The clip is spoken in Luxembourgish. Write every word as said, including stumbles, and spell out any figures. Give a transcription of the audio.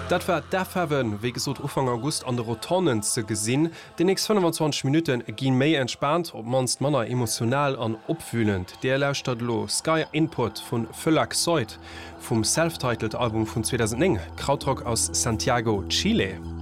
Dat war derwen wie gesot Ufang August an der Rotonnen ze gesinn. Den nächst fünfundzwanzig Minuten ginn méi entspannt, op manst Manner emotional an opfühlend. Der lauscht dat lo Sky Input vun Fëllack Seut vum Self-Titled Album vun zweitausendein, Krautrock aus Santiago, Chile.